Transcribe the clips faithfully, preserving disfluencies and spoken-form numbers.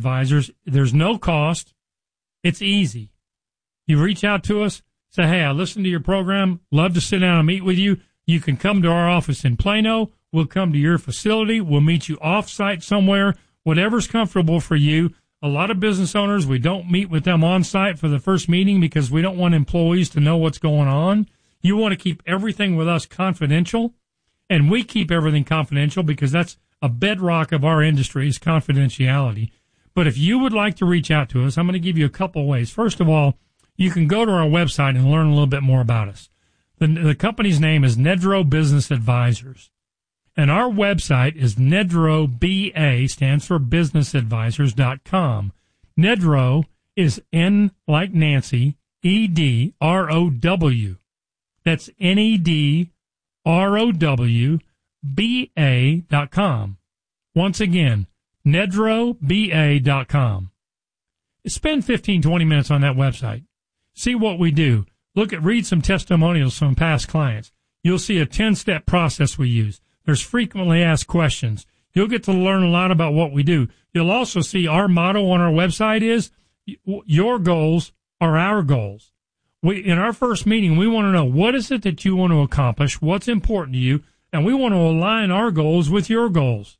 Advisors. There's no cost. It's easy. You reach out to us, say, hey, I listened to your program, love to sit down and meet with you. You can come to our office in Plano. We'll come to your facility. We'll meet you off-site somewhere, whatever's comfortable for you. A lot of business owners, we don't meet with them on-site for the first meeting because we don't want employees to know what's going on. You want to keep everything with us confidential, and we keep everything confidential because that's a bedrock of our industry is confidentiality. But if you would like to reach out to us, I'm going to give you a couple ways. First of all, you can go to our website and learn a little bit more about us. The, the company's name is Nedro Business Advisors. And our website is Nedro, B A, stands for business advisors dot com. Nedro is N like Nancy, E D R O W. That's N E D R O W B A dot com. Once again, Nedro B A dot com. Spend fifteen, twenty minutes on that website. See what we do. Look at, read some testimonials from past clients. You'll see a ten-step process we use. There's frequently asked questions. You'll get to learn a lot about what we do. You'll also see our motto on our website is, your goals are our goals. We, in our first meeting, we want to know what is it that you want to accomplish, what's important to you, and we want to align our goals with your goals.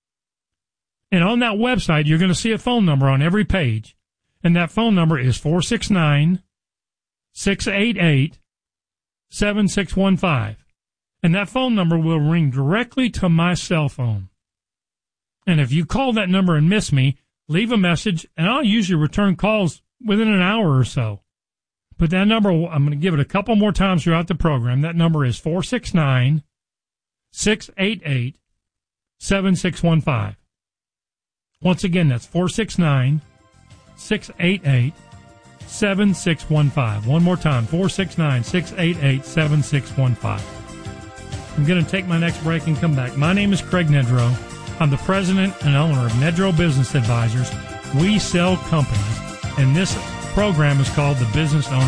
And on that website, you're going to see a phone number on every page, and that phone number is four six nine, six eight eight, seven six one five. And that phone number will ring directly to my cell phone. And if you call that number and miss me, leave a message, and I'll usually return calls within an hour or so. But that number, I'm going to give it a couple more times throughout the program. That number is four six nine, six eight eight, seven six one five. Once again, that's four six nine, six eight eight, seven six one five. One more time, four six nine, six eight eight, seven six one five. I'm going to take my next break and come back. My name is Craig Nedro. I'm the president and owner of Nedro Business Advisors. We sell companies, and this program is called the Business Owner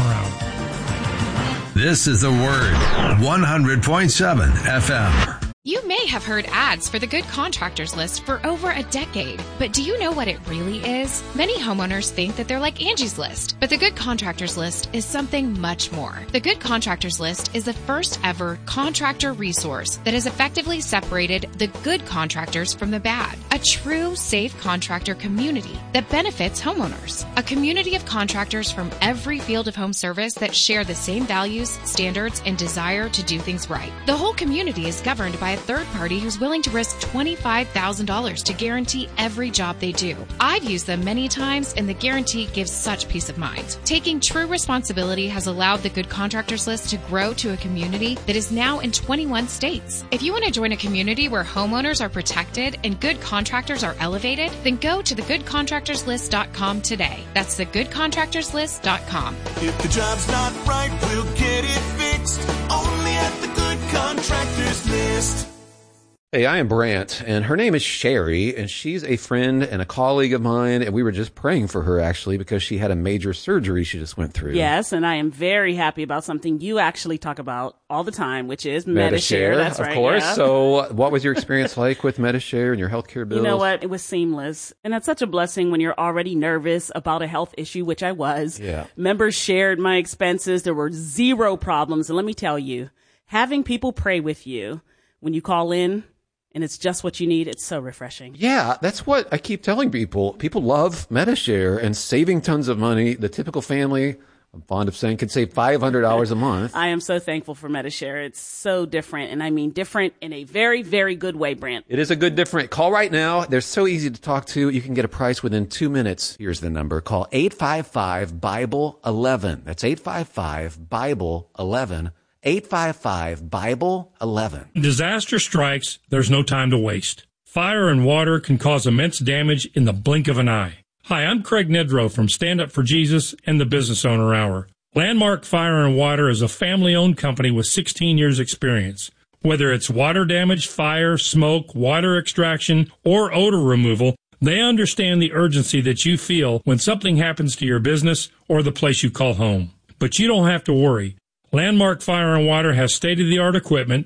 Hour. This is The Word, one hundred point seven F M. You may have heard ads for the Good Contractors List for over a decade, but do you know what it really is? Many homeowners think that they're like Angie's List, but the Good Contractors List is something much more. The Good Contractors List is the first ever contractor resource that has effectively separated the good contractors from the bad. A true safe contractor community that benefits homeowners. A community of contractors from every field of home service that share the same values, standards, and desire to do things right. The whole community is governed by a third party who's willing to risk twenty-five thousand dollars to guarantee every job they do. I've used them many times, and the guarantee gives such peace of mind. Taking true responsibility has allowed the Good Contractors List to grow to a community that is now in twenty-one states. If you want to join a community where homeowners are protected and good contractors are elevated, then go to the good contractors list dot com today. That's the good contractors list dot com. If the job's not right, we'll get it fixed. Only at the Good Contractors List. Hey, I am Brant, and her name is Sherry, and she's a friend and a colleague of mine, and we were just praying for her, actually, because she had a major surgery she just went through. Yes, and I am very happy about something you actually talk about all the time, which is Medi-Share. Medi-Share. That's of right, course. yeah. So what was your experience like with Medi-Share and your healthcare bills? You know what? It was seamless. And that's such a blessing when you're already nervous about a health issue, which I was. Yeah. Members shared my expenses. There were zero problems. And let me tell you, having people pray with you when you call in, and it's just what you need, it's so refreshing. Yeah, that's what I keep telling people. People love Medi-Share and saving tons of money. The typical family, I'm fond of saying, could save five hundred dollars a month. I am so thankful for Medi-Share. It's so different, and I mean different in a very, very good way, Brant. It is a good different. Call right now. They're so easy to talk to. You can get a price within two minutes. Here's the number. Call eight five five, Bible eleven. That's eight five five, Bible eleven. eight five five, Bible eleven. Disaster strikes, there's no time to waste. Fire and water can cause immense damage in the blink of an eye. Hi, I'm Craig Nedro from Stand Up for Jesus and the Business Owner Hour. Landmark Fire and Water is a family-owned company with sixteen years experience. Whether it's water damage, fire, smoke, water extraction, or odor removal, they understand the urgency that you feel when something happens to your business or the place you call home. But you don't have to worry. Landmark Fire and Water has state-of-the-art equipment,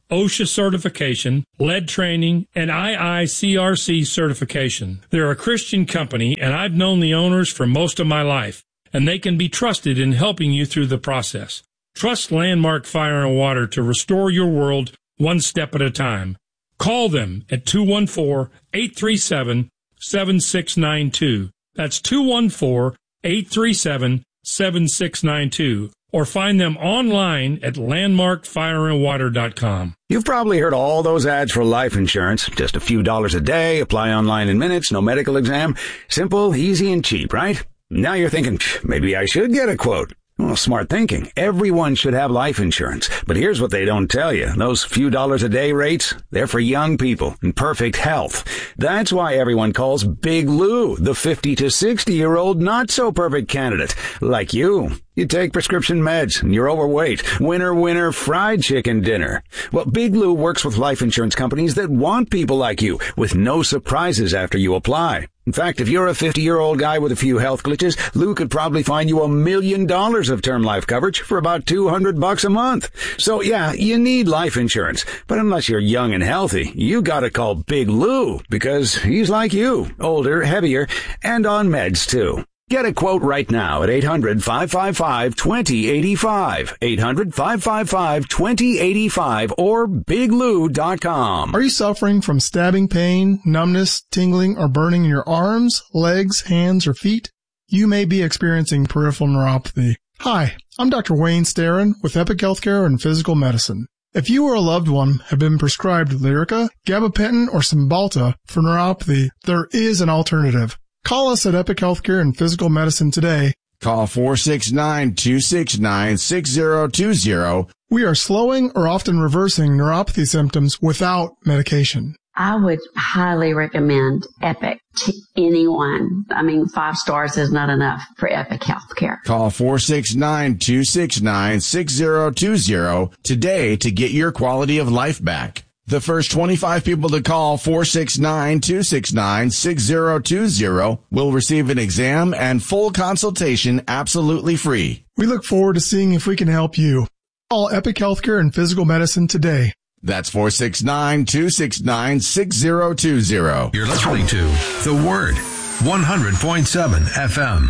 OSHA certification, lead training, and I I C R C certification. They're a Christian company, and I've known the owners for most of my life, and they can be trusted in helping you through the process. Trust Landmark Fire and Water to restore your world one step at a time. Call them at two one four, eight three seven, seven six nine two. That's two one four, eight three seven, seven six nine two. Or find them online at landmark fire and water dot com. You've probably heard all those ads for life insurance. Just a few dollars a day, apply online in minutes, no medical exam. Simple, easy, and cheap, right? Now you're thinking, maybe I should get a quote. Well, smart thinking. Everyone should have life insurance. But here's what they don't tell you. Those few dollars a day rates, they're for young people in perfect health. That's why everyone calls Big Lou the fifty to sixty-year-old not-so-perfect candidate, like you. You take prescription meds, and you're overweight. Winner, winner, fried chicken dinner. Well, Big Lou works with life insurance companies that want people like you, with no surprises after you apply. In fact, if you're a fifty-year-old guy with a few health glitches, Lou could probably find you a million dollars of term life coverage for about two hundred bucks a month. So yeah, you need life insurance. But unless you're young and healthy, you gotta call Big Lou, because he's like you, older, heavier, and on meds too. Get a quote right now at eight hundred, five five five, two zero eight five, eight hundred, five five five, two zero eight five, or big lou dot com. Are you suffering from stabbing pain, numbness, tingling, or burning in your arms, legs, hands, or feet? You may be experiencing peripheral neuropathy. Hi, I'm Doctor Wayne Starrin with Epic Healthcare and Physical Medicine. If you or a loved one have been prescribed Lyrica, gabapentin, or Cymbalta for neuropathy, there is an alternative. Call us at Epic Healthcare and Physical Medicine today. Call four six nine, two six nine, six zero two zero. We are slowing or often reversing neuropathy symptoms without medication. I would highly recommend Epic to anyone. I mean, five stars is not enough for Epic Healthcare. Call four six nine, two six nine, six zero two zero today to get your quality of life back. The first twenty-five people to call four six nine, two six nine, six zero two zero will receive an exam and full consultation absolutely free. We look forward to seeing if we can help you. Call Epic Healthcare and Physical Medicine today. That's four six nine, two six nine, six zero two zero. You're listening to The Word, one hundred point seven F M.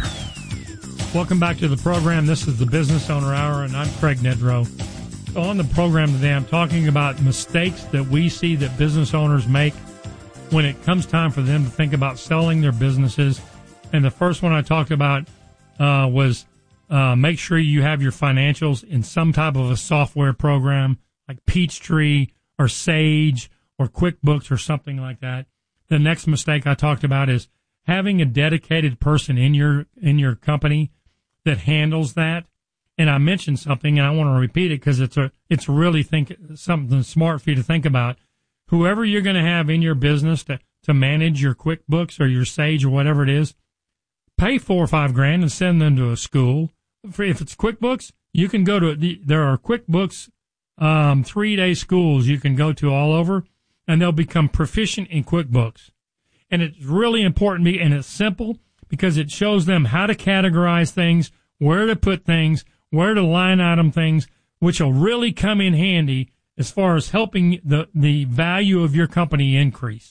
Welcome back to the program. This is the Business Owner Hour, and I'm Craig Nedrow. On the program today, I'm talking about mistakes that we see that business owners make when it comes time for them to think about selling their businesses. And the first one I talked about uh, was uh, make sure you have your financials in some type of a software program like Peachtree or Sage or QuickBooks or something like that. The next mistake I talked about is having a dedicated person in your in your company that handles that. And I mentioned something, and I want to repeat it because it's a it's really think something smart for you to think about. Whoever you're going to have in your business to, to manage your QuickBooks or your Sage or whatever it is, pay four or five grand and send them to a school. If it's QuickBooks, you can go to the, there are QuickBooks um, three day schools you can go to all over, and they'll become proficient in QuickBooks. And it's really important, and it's simple because it shows them how to categorize things, where to put things, where to line item things, which will really come in handy as far as helping the, the value of your company increase.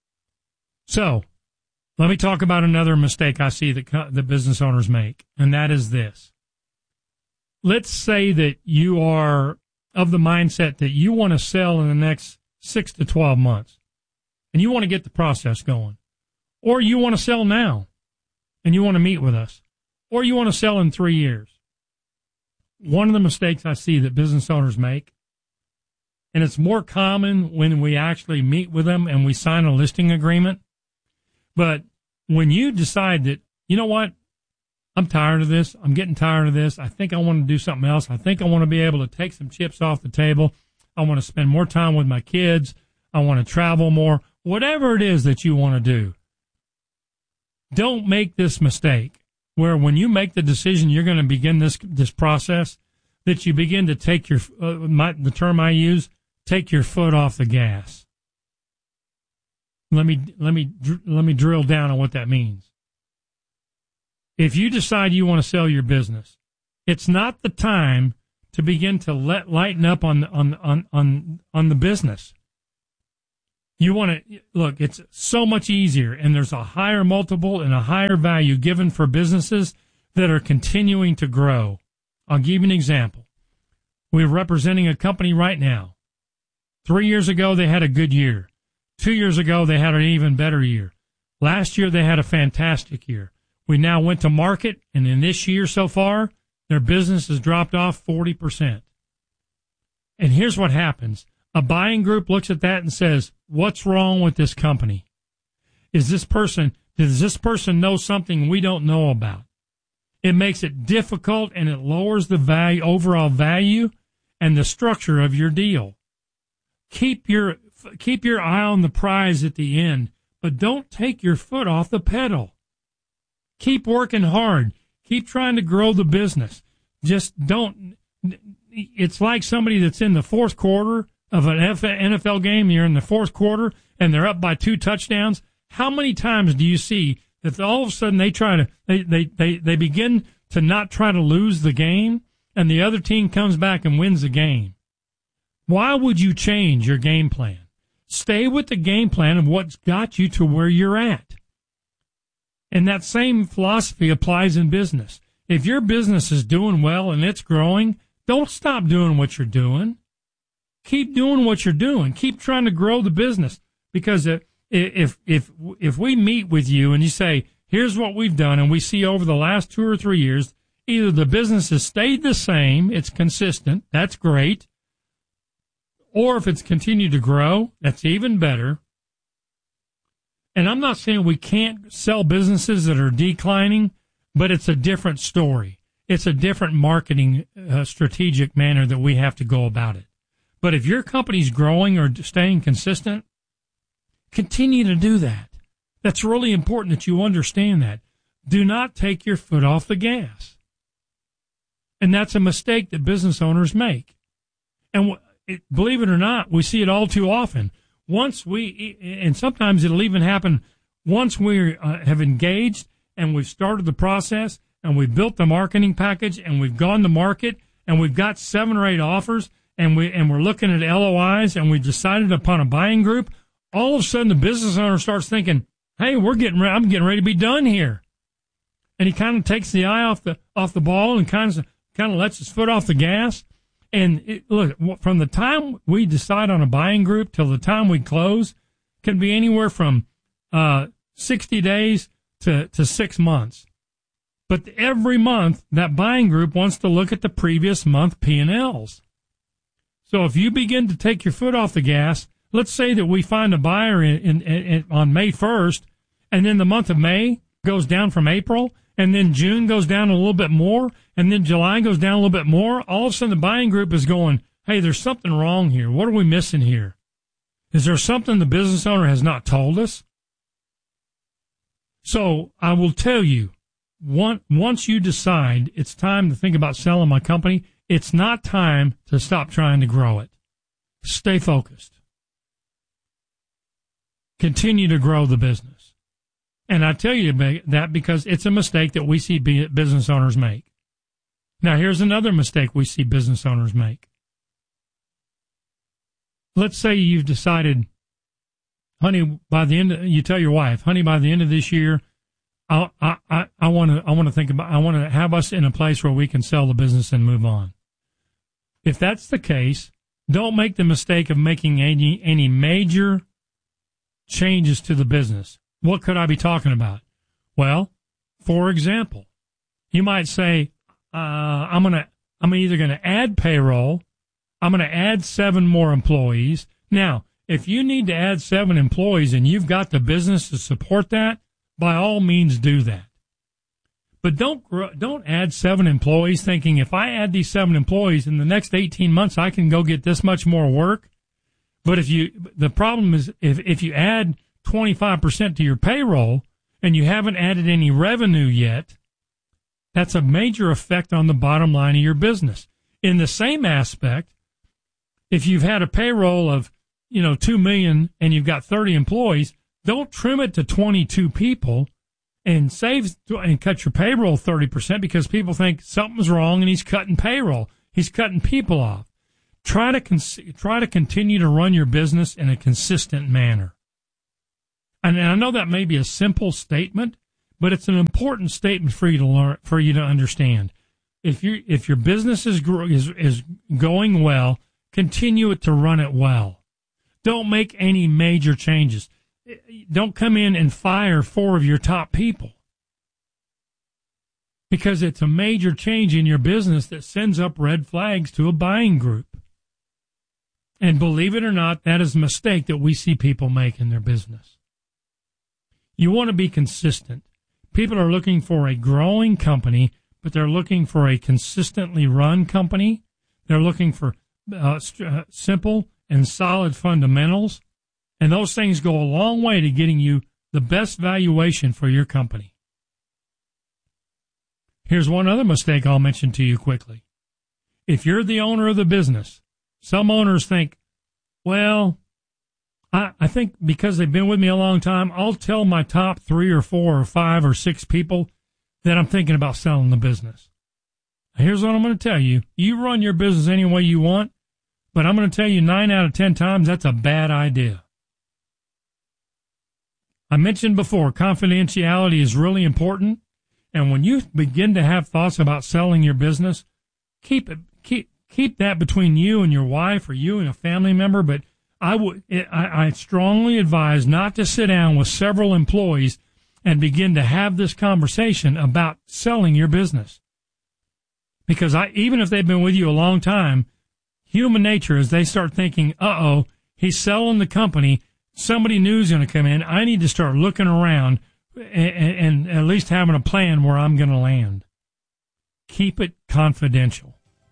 So let me talk about another mistake I see that the business owners make, and that is this. Let's say that you are of the mindset that you want to sell in the next six to twelve months, and you want to get the process going, or you want to sell now, and you want to meet with us, or you want to sell in three years. One of the mistakes I see that business owners make, and it's more common when we actually meet with them and we sign a listing agreement, but when you decide that, you know what, I'm tired of this, I'm getting tired of this, I think I want to do something else, I think I want to be able to take some chips off the table, I want to spend more time with my kids, I want to travel more, whatever it is that you want to do, don't make this mistake. Where when you make the decision you're going to begin this this process, that you begin to take your, uh, my, the term I use, take your foot off the gas. Let me let me let me drill down on what that means. If you decide you want to sell your business, it's not the time to begin to let lighten up on on on on on the business. You want to look, it's so much easier, and there's a higher multiple and a higher value given for businesses that are continuing to grow. I'll give you an example. We're representing a company right now. Three years ago, they had a good year. Two years ago, they had an even better year. Last year, they had a fantastic year. We now went to market, and in this year so far, their business has dropped off forty percent. And here's what happens. A buying group looks at that and says, what's wrong with this company? Is this person, does this person know something we don't know about? It makes it difficult, and it lowers the value, overall value and the structure of your deal. Keep your, keep your eye on the prize at the end, but don't take your foot off the pedal. Keep working hard. Keep trying to grow the business. Just don't, it's like somebody that's in the fourth quarter of an N F L game. You're in the fourth quarter and they're up by two touchdowns. How many times do you see that all of a sudden they try to, they, they, they, they begin to not try to lose the game, and the other team comes back and wins the game? Why would you change your game plan? Stay with the game plan of what's got you to where you're at. And that same philosophy applies in business. If your business is doing well and it's growing, don't stop doing what you're doing. Keep doing what you're doing. Keep trying to grow the business. Because if, if, if, if we meet with you and you say, here's what we've done, and we see over the last two or three years, either the business has stayed the same, it's consistent, that's great, or if it's continued to grow, that's even better. And I'm not saying we can't sell businesses that are declining, but it's a different story. It's a different marketing uh, strategic manner that we have to go about it. But if your company's growing or staying consistent, continue to do that. That's really important that you understand that. Do not take your foot off the gas. And that's a mistake that business owners make. And it, believe it or not, we see it all too often. Once we, and sometimes it'll even happen once we uh, have engaged and we've started the process and we've built the marketing package and we've gone to market and we've got seven or eight offers and we and we're looking at L O Is and we've decided upon a buying group. All of a sudden, the business owner starts thinking, "Hey, we're getting, re- I'm getting ready to be done here," and he kind of takes the eye off the off the ball and kind of kind of lets his foot off the gas. And it, look, from the time we decide on a buying group till the time we close, can be anywhere from uh, sixty days to to six months. But every month, that buying group wants to look at the previous month P and L's. So if you begin to take your foot off the gas, let's say that we find a buyer in, in, in, on May first, and then the month of May goes down from April, and then June goes down a little bit more, and then July goes down a little bit more. All of a sudden, the buying group is going, hey, there's something wrong here. What are we missing here? Is there something the business owner has not told us? So I will tell you, one, once you decide it's time to think about selling my company, it's not time to stop trying to grow it. Stay focused. Continue to grow the business. And I tell you that because it's a mistake that we see business owners make. Now, here's another mistake we see business owners make. Let's say you've decided, honey, by the end of, you tell your wife, honey, by the end of this year, I I I want to I want to think about I want to have us in a place where we can sell the business and move on. If that's the case, don't make the mistake of making any any major changes to the business. What could I be talking about? Well, for example, you might say, uh, I'm going to, I'm either going to add payroll. I'm going to add seven more employees. Now, if you need to add seven employees and you've got the business to support that, by all means do that. But don't, don't add seven employees thinking if I add these seven employees in the next eighteen months, I can go get this much more work. But if you, the problem is if, if you add twenty-five percent to your payroll and you haven't added any revenue yet, that's a major effect on the bottom line of your business. In the same aspect, if you've had a payroll of, you know, two million and you've got thirty employees, don't trim it to twenty-two people and save and cut your payroll thirty percent because people think something's wrong and he's cutting payroll. He's cutting people off. Try to cons- try to continue to run your business in a consistent manner. And I know that may be a simple statement, but it's an important statement for you to learn, for you to understand. If you if your business is is is going well, continue it to run it well. Don't make any major changes. Don't come in and fire four of your top people, because it's a major change in your business that sends up red flags to a buying group. And believe it or not, that is a mistake that we see people make in their business. You want to be consistent. People are looking for a growing company, but they're looking for a consistently run company. They're looking for uh, st- uh, simple and solid fundamentals. And those things go a long way to getting you the best valuation for your company. Here's one other mistake I'll mention to you quickly. If you're the owner of the business, some owners think, well, I, I think because they've been with me a long time, I'll tell my top three or four or five or six people that I'm thinking about selling the business. Here's what I'm going to tell you. You run your business any way you want, but I'm going to tell you nine out of ten times that's a bad idea. I mentioned before, confidentiality is really important. And when you begin to have thoughts about selling your business, keep it, keep, keep that between you and your wife or you and a family member. But I would, I, I strongly advise not to sit down with several employees and begin to have this conversation about selling your business. Because I, even if they've been with you a long time, human nature is they start thinking, uh-oh, he's selling the company. Somebody new is going to come in. I need to start looking around and, and at least having a plan where I'm going to land. Keep it confidential.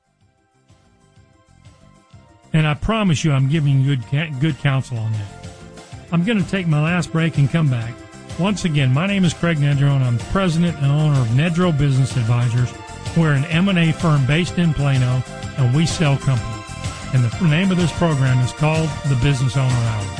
And I promise you I'm giving you good, good counsel on that. I'm going to take my last break and come back. Once again, my name is Craig Nedrow, and I'm president and owner of Nedrow Business Advisors. We're an M and A firm based in Plano, and we sell companies. And the name of this program is called The Business Owner Hour.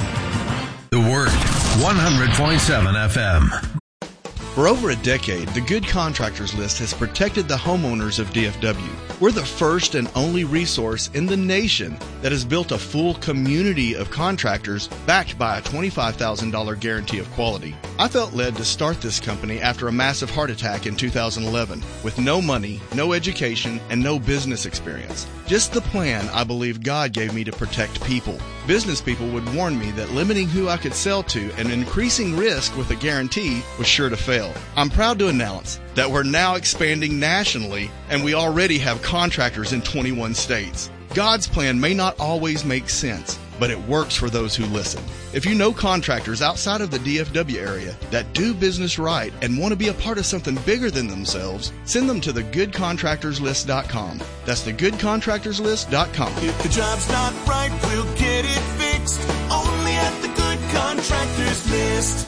The Word, one hundred point seven F M. For over a decade, the Good Contractors List has protected the homeowners of D F W. We're the first and only resource in the nation that has built a full community of contractors backed by a twenty-five thousand dollars guarantee of quality. I felt led to start this company after a massive heart attack in two thousand eleven with no money, no education, and no business experience. Just the plan I believe God gave me to protect people. Business people would warn me that limiting who I could sell to and increasing risk with a guarantee was sure to fail. I'm proud to announce that we're now expanding nationally, and we already have contractors in twenty-one states. God's plan may not always make sense, but it works for those who listen. If you know contractors outside of the D F W area that do business right and want to be a part of something bigger than themselves, send them to the good contractors list dot com. That's the good contractors list dot com. If the job's not right, we'll get it fixed. Only at the Good Contractors List.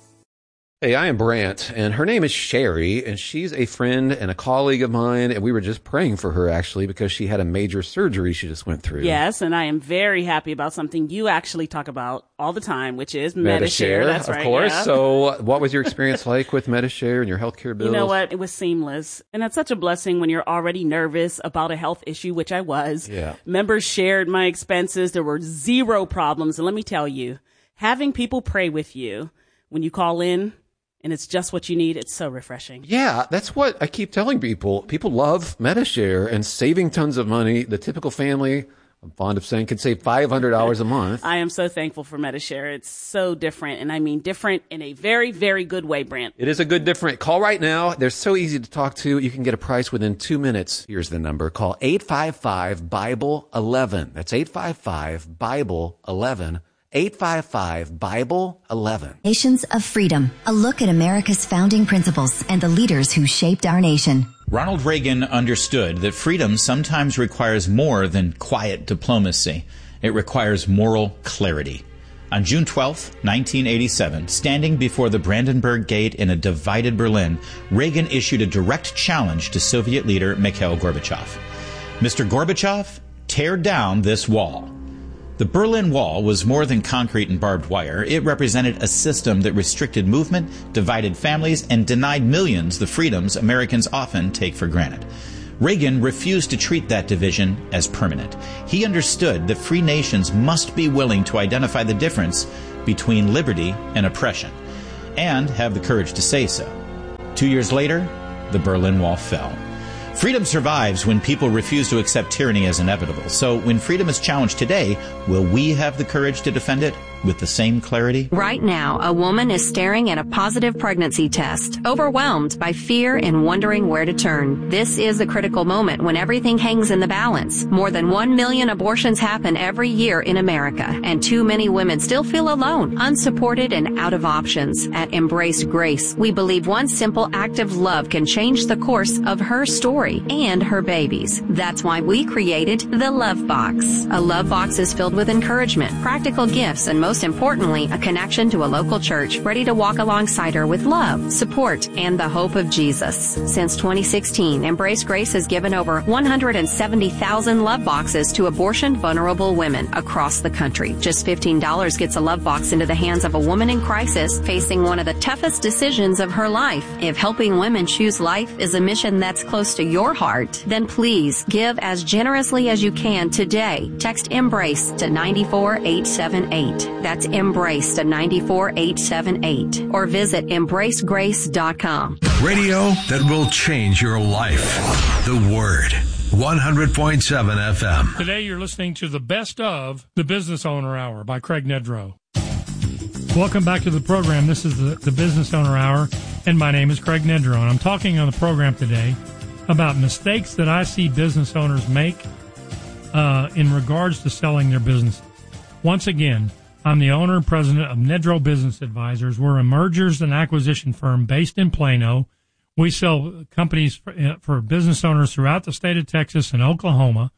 Hey, I am Brant, and her name is Sherry, and she's a friend and a colleague of mine, and we were just praying for her, actually, because she had a major surgery she just went through. Yes, and I am very happy about something you actually talk about all the time, which is Medi-Share. Medi-Share, That's of right, course. yeah. So what was your experience like with Medi-Share and your healthcare bills? You know what? It was seamless. And that's such a blessing when you're already nervous about a health issue, which I was. Yeah. Members shared my expenses. There were zero problems. And let me tell you, having people pray with you when you call in, and it's just what you need, it's so refreshing. Yeah, that's what I keep telling people. People love Medi-Share and saving tons of money. The typical family, I'm fond of saying, can save five hundred dollars a month. I am so thankful for Medi-Share. It's so different, and I mean different in a very, very good way, Brant. It is a good different. Call right now. They're so easy to talk to. You can get a price within two minutes. Here's the number. Call eight five five, Bible eleven. That's eight five five, Bible eleven. eight five five, Bible eleven. Nations of Freedom, a look at America's founding principles and the leaders who shaped our nation. Ronald Reagan understood that freedom sometimes requires more than quiet diplomacy. It requires moral clarity. On June twelfth, nineteen eighty-seven, standing before the Brandenburg Gate in a divided Berlin, Reagan issued a direct challenge to Soviet leader Mikhail Gorbachev. Mister Gorbachev, tear down this wall. The Berlin Wall was more than concrete and barbed wire. It represented a system that restricted movement, divided families, and denied millions the freedoms Americans often take for granted. Reagan refused to treat that division as permanent. He understood that free nations must be willing to identify the difference between liberty and oppression, and have the courage to say so. Two years later, the Berlin Wall fell. Freedom survives when people refuse to accept tyranny as inevitable. So when freedom is challenged today, will we have the courage to defend it with the same clarity? Right now, a woman is staring at a positive pregnancy test, overwhelmed by fear and wondering where to turn. This is a critical moment when everything hangs in the balance. More than one million abortions happen every year in America, and too many women still feel alone, unsupported, and out of options. At Embrace Grace, we believe one simple act of love can change the course of her story and her baby's. That's why we created the Love Box. A Love Box is filled with encouragement, practical gifts, and most importantly, a connection to a local church ready to walk alongside her with love, support, and the hope of Jesus. Since twenty sixteen, Embrace Grace has given over one hundred seventy thousand Love Boxes to abortion-vulnerable women across the country. Just fifteen dollars gets a Love Box into the hands of a woman in crisis facing one of the toughest decisions of her life. If helping women choose life is a mission that's close to your heart, then please give as generously as you can today. Text EMBRACE to nine four eight seven eight. That's EMBRACE to nine four eight seven eight. Or visit embrace grace dot com. Radio that will change your life. The Word. one hundred point seven F M. Today you're listening to the best of the Business Owner Hour by Craig Nedrow. Welcome back to the program. This is the, the Business Owner Hour, and my name is Craig Nedrow, and I'm talking on the program today about mistakes that I see business owners make uh, in regards to selling their businesses. Once again, I'm the owner and president of Nedrow Business Advisors. We're a mergers and acquisition firm based in Plano. We sell companies for, uh, for business owners throughout the state of Texas and Oklahoma,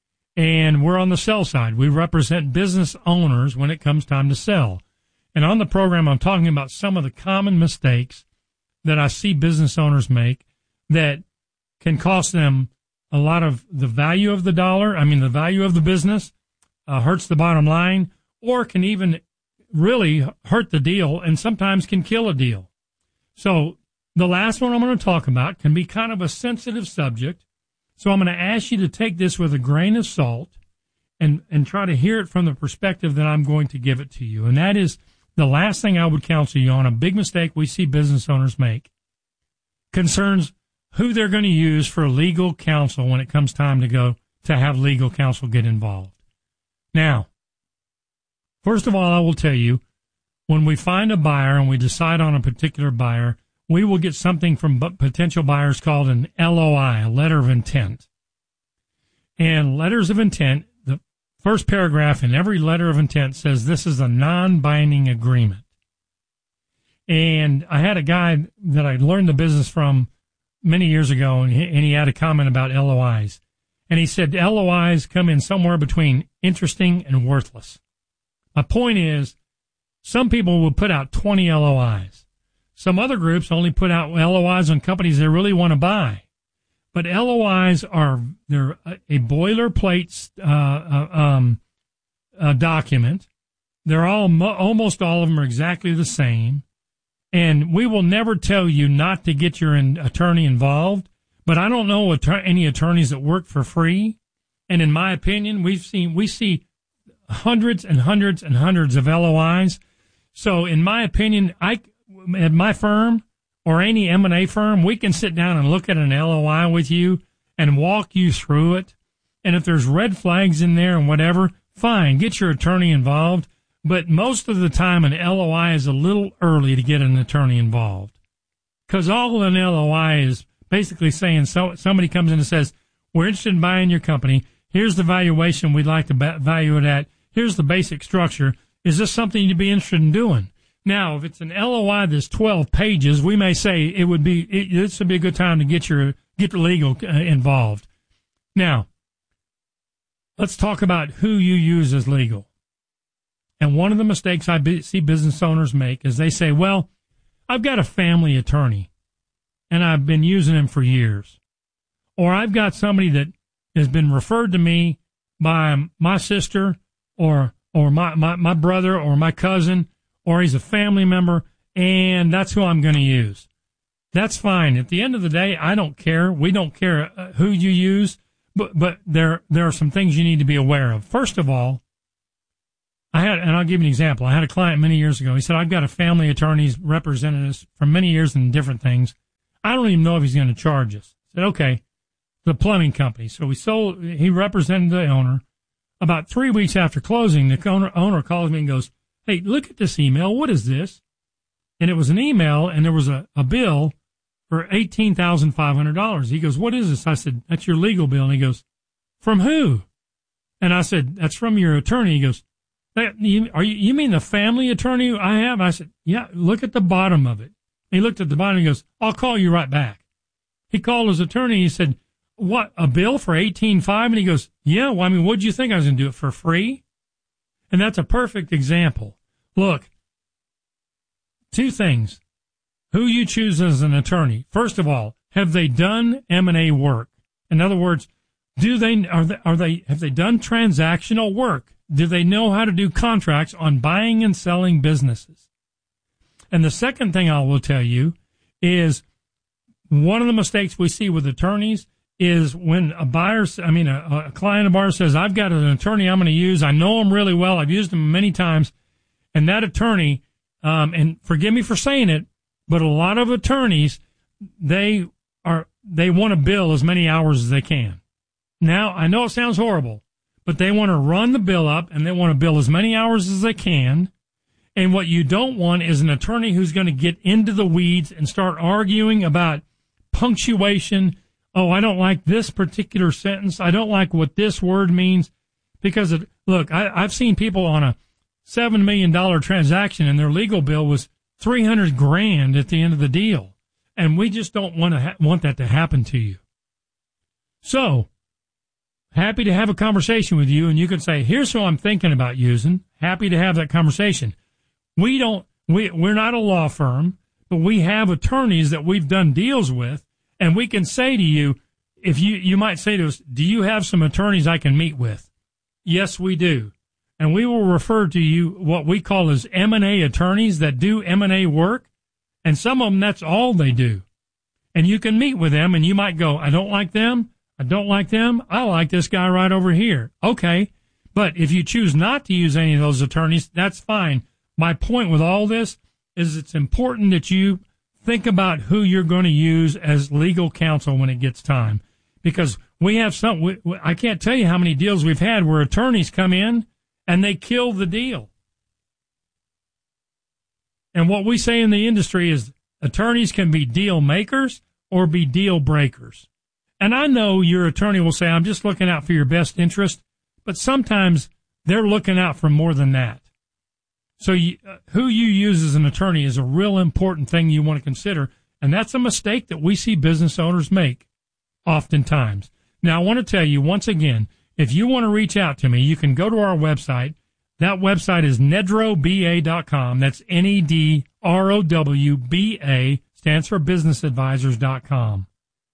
and we're on the sell side. We represent business owners when it comes time to sell. And on the program, I'm talking about some of the common mistakes that I see business owners make that can cost them a lot of the value of the dollar, I mean the value of the business, uh, hurts the bottom line, or can even really hurt the deal and sometimes can kill a deal. So the last one I'm going to talk about can be kind of a sensitive subject, so I'm going to ask you to take this with a grain of salt and, and try to hear it from the perspective that I'm going to give it to you, and that is the last thing I would counsel you on, a big mistake we see business owners make, concerns who they're going to use for legal counsel when it comes time to go to have legal counsel get involved. Now, first of all, I will tell you, when we find a buyer and we decide on a particular buyer, we will get something from potential buyers called an L O I, a letter of intent. And letters of intent, the first paragraph in every letter of intent says this is a non-binding agreement. And I had a guy that I learned the business from many years ago, and he, and he had a comment about L O Is. And he said L O Is come in somewhere between interesting and worthless. My point is, some people will put out twenty L O Is. Some other groups only put out L O Is on companies they really want to buy. But L O Is are they're a, a boilerplate uh, uh, um, uh, document. They're all almost all of them are exactly the same. And we will never tell you not to get your in, attorney involved, but I don't know att- any attorneys that work for free. And in my opinion, we've seen we see hundreds and hundreds and hundreds of L O Is. So in my opinion, I at my firm or any M and A firm, we can sit down and look at an L O I with you and walk you through it. And if there's red flags in there and whatever, fine, get your attorney involved. But most of the time, an L O I is a little early to get an attorney involved, because all an L O I is basically saying, so somebody comes in and says, we're interested in buying your company. Here's the valuation we'd like to ba- value it at. Here's the basic structure. Is this something you'd be interested in doing? Now, if it's an L O I that's twelve pages, we may say it would be, it, this would be a good time to get your, get the legal uh, involved. Now, let's talk about who you use as legal. And one of the mistakes I be, see business owners make is they say, well, I've got a family attorney and I've been using him for years. Or I've got somebody that has been referred to me by my sister or, or my, my, my brother or my cousin, or he's a family member, and that's who I'm going to use. That's fine. At the end of the day, I don't care. We don't care uh, who you use, but but there there are some things you need to be aware of. First of all, I had, and I'll give you an example. I had a client many years ago. He said, I've got a family attorney. He's represented us for many years in different things. I don't even know if he's going to charge us. I said, okay, the plumbing company. So we sold, he represented the owner. About three weeks after closing, the owner, owner calls me and goes, hey, look at this email. What is this? And it was an email, and there was a, a bill for eighteen thousand five hundred dollars. He goes, what is this? I said, that's your legal bill. And he goes, from who? And I said, that's from your attorney. He goes, are you, you mean the family attorney I have? I said, yeah, look at the bottom of it. He looked at the bottom and he goes, I'll call you right back. He called his attorney. He said, what, a bill for eighteen five? And he goes, yeah, well, I mean, what'd you think I was going to do it for free? And that's a perfect example. Look, two things. Who you choose as an attorney. First of all, have they done M and A work? In other words, do they, are they, are they, have they done transactional work? Do they know how to do contracts on buying and selling businesses? And the second thing I will tell you is one of the mistakes we see with attorneys is when a buyer, I mean, a, a client of ours says, I've got an attorney I'm going to use. I know him really well. I've used him many times. And that attorney, um, and forgive me for saying it, but a lot of attorneys, they are, they want to bill as many hours as they can. Now, I know it sounds horrible, but they want to run the bill up and they want to bill as many hours as they can. And what you don't want is an attorney who's going to get into the weeds and start arguing about punctuation. Oh, I don't like this particular sentence. I don't like what this word means. Because, it, look, I, I've seen people on a seven million dollars transaction and their legal bill was three hundred grand at the end of the deal. And we just don't want to ha- want that to happen to you. So, happy to have a conversation with you, and you can say, here's who I'm thinking about using. Happy to have that conversation. We don't, we, we're not a law firm, but we have attorneys that we've done deals with, and we can say to you, if you, you might say to us, do you have some attorneys I can meet with? Yes, we do. And we will refer to you what we call as M and A attorneys that do M and A work. And some of them, that's all they do. And you can meet with them and you might go, I don't like them. I don't like them. I like this guy right over here. Okay. But if you choose not to use any of those attorneys, that's fine. My point with all this is it's important that you think about who you're going to use as legal counsel when it gets time. Because we have some, we, I can't tell you how many deals we've had where attorneys come in and they kill the deal. And what we say in the industry is attorneys can be deal makers or be deal breakers. And I know your attorney will say, I'm just looking out for your best interest, but sometimes they're looking out for more than that. So you, uh, who you use as an attorney is a real important thing you want to consider, and that's a mistake that we see business owners make oftentimes. Now, I want to tell you once again, if you want to reach out to me, you can go to our website. That website is nedrow b a dot com. That's N E D R O W B A, stands for business advisors dot com.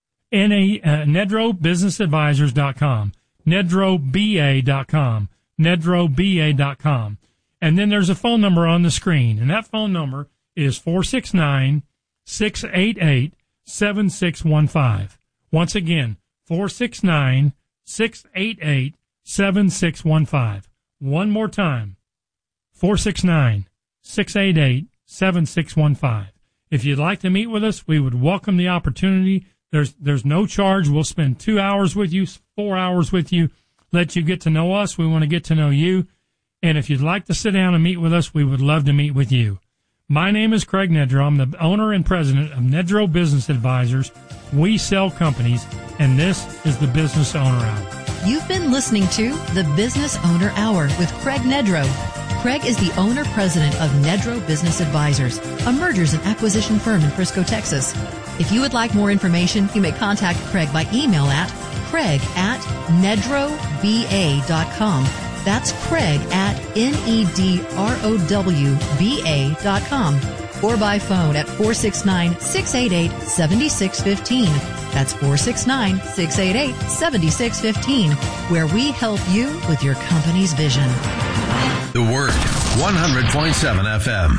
N A, uh, nedrow business advisors dot com. nedrow b a dot com. nedrow b a dot com. And then there's a phone number on the screen, and that phone number is four six nine, six eight eight, seven six one five. Once again, four six nine, six eight eight, seven six one five. One more time, four six nine, six eight eight, seven six one five. If you'd like to meet with us, we would welcome the opportunity. There's there's no charge. We'll spend two hours with you, four hours with you, let you get to know us. We want to get to know you. And if you'd like to sit down and meet with us, we would love to meet with you. My name is Craig Nedrow. I'm the owner and president of Nedrow Business Advisors. We sell companies, and this is the Business Owner Hour. You've been listening to the Business Owner Hour with Craig Nedrow. Craig is the owner-president of Nedrow Business Advisors, a mergers and acquisition firm in Frisco, Texas. If you would like more information, you may contact Craig by email at craig at nedrow b a dot com. That's Craig at N E D R O W B A dot com. Or by phone at four six nine, six eight eight, seven six one five. That's four six nine, six eight eight, seven six one five, where we help you with your company's vision. The Word, one hundred point seven F M.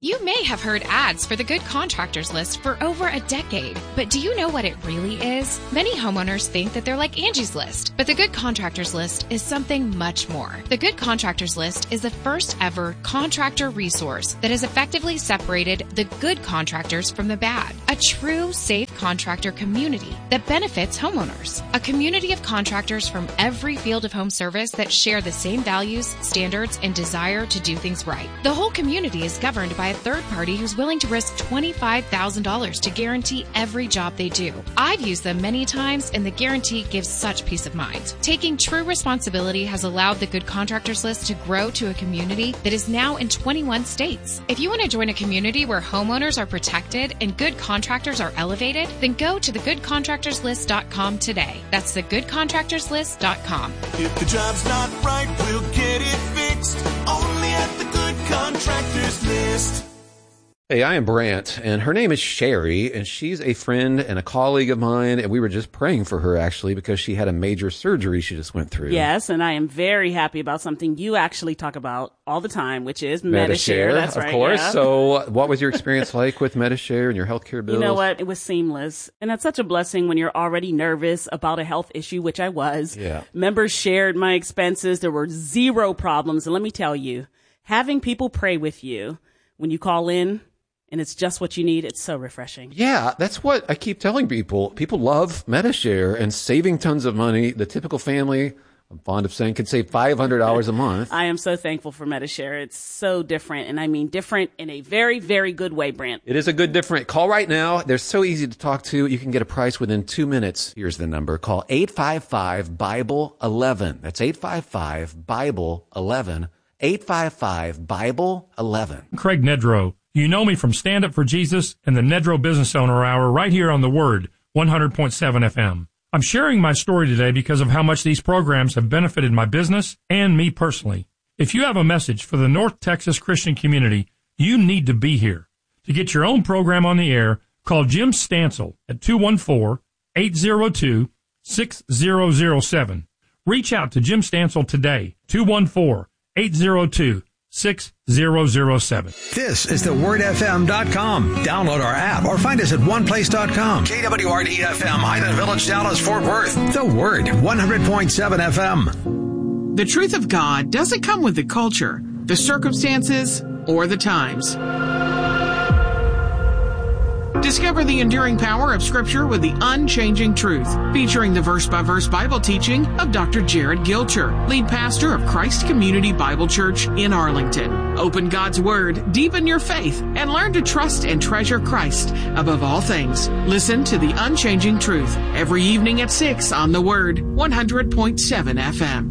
You may have heard ads for the Good Contractors List for over a decade, but do you know what it really is? Many homeowners think that they're like Angie's List, but the Good Contractors List is something much more. The Good Contractors List is the first ever contractor resource that has effectively separated the good contractors from the bad. A true, safe contractor community that benefits homeowners. A community of contractors from every field of home service that share the same values, standards, and desire to do things right. The whole community is governed by a third party who's willing to risk twenty-five thousand dollars to guarantee every job they do. I've used them many times, and the guarantee gives such peace of mind. Taking true responsibility has allowed the Good Contractors List to grow to a community that is now in twenty-one states. If you want to join a community where homeowners are protected and good contractors are elevated, then go to the good contractors list dot com today. That's the good contractors list dot com. If the job's not right, we'll get it fixed. Only at the Good Contractors List. Hey, I am Brant, and her name is Sherry, and she's a friend and a colleague of mine, and we were just praying for her, actually, because she had a major surgery she just went through. Yes, and I am very happy about something you actually talk about all the time, which is MediShare. MediShare. That's of right. course. Yeah. So what was your experience like with MediShare and your healthcare bills? You know what? It was seamless. And that's such a blessing when you're already nervous about a health issue, which I was. Yeah. Members shared my expenses. There were zero problems. And let me tell you, having people pray with you when you call in, and it's just what you need, it's so refreshing. Yeah, that's what I keep telling people. People love MediShare and saving tons of money. The typical family, I'm fond of saying, can save five hundred dollars a month. I am so thankful for MediShare. It's so different, and I mean different in a very, very good way, Brant. It is a good different. Call right now. They're so easy to talk to. You can get a price within two minutes. Here's the number. Call eight five five, Bible eleven. That's eight five five, Bible eleven. eight five five, Bible eleven. Craig Nedrow. You know me from Stand Up for Jesus and the Nedrow Business Owner Hour right here on The Word, one hundred point seven F M. I'm sharing my story today because of how much these programs have benefited my business and me personally. If you have a message for the North Texas Christian community, you need to be here. To get your own program on the air, call Jim Stansel at two one four, eight zero two, six zero zero seven. Reach out to Jim Stansel today, two one four, eight zero two, six zero zero seven. This is the word f m dot com. Download our app or find us at one place dot com. K W R D F M, Ida Village, Dallas, Fort Worth. The Word, one hundred point seven F M. The truth of God doesn't come with the culture, the circumstances, or the times. Discover the enduring power of Scripture with the unchanging truth, featuring the verse-by-verse Bible teaching of Doctor Jared Gilcher, lead pastor of Christ Community Bible Church in Arlington. Open God's Word, deepen your faith, and learn to trust and treasure Christ above all things. Listen to the unchanging truth every evening at six on The Word, one hundred point seven F M.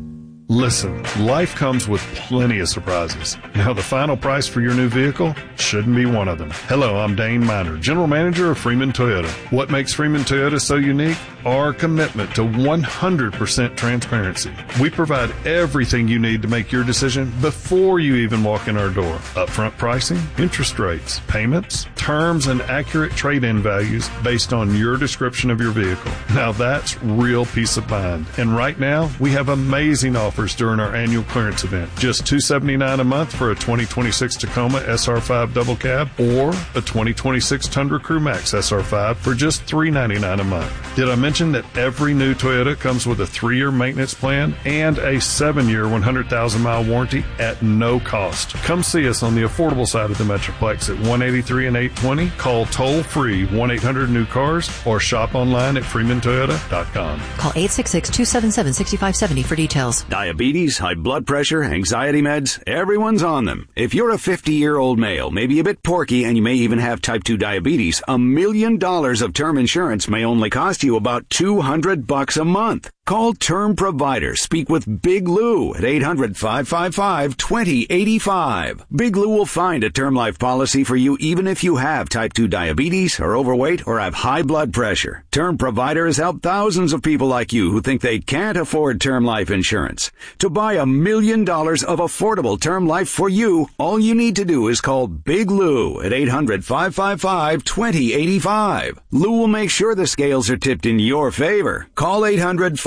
Listen, life comes with plenty of surprises. Now, the final price for your new vehicle shouldn't be one of them. Hello, I'm Dane Miner, General Manager of Freeman Toyota. What makes Freeman Toyota so unique? Our commitment to one hundred percent transparency. We provide everything you need to make your decision before you even walk in our door. Upfront pricing, interest rates, payments, terms, and accurate trade-in values based on your description of your vehicle. Now, that's real peace of mind. And right now, we have amazing offers during our annual clearance event. Just two hundred seventy-nine dollars a month for a twenty twenty-six Tacoma S R five double cab or a twenty twenty-six Tundra Crew Max S R five for just three hundred ninety-nine dollars a month. Did I mention that every new Toyota comes with a three-year maintenance plan and a seven-year one hundred thousand mile warranty at no cost? Come see us on the affordable side of the Metroplex at one eighty-three and eight twenty. Call toll-free one eight hundred new cars or shop online at freeman toyota dot com. Call eight six six, two seven seven, six five seven zero for details. Diabetes, high blood pressure, anxiety meds, everyone's on them. If you're a fifty-year-old male, maybe a bit porky, and you may even have type two diabetes, a million dollars of term insurance may only cost you about two hundred bucks a month. Call Term Provider. Speak with Big Lou at eight hundred, five five five, two zero eight five. Big Lou will find a term life policy for you even if you have type two diabetes, are overweight, or have high blood pressure. Term Provider has helped thousands of people like you who think they can't afford term life insurance. To buy a million dollars of affordable term life for you, all you need to do is call Big Lou at eight hundred, five five five, two zero eight five. Lou will make sure the scales are tipped in your favor. Call eight hundred, five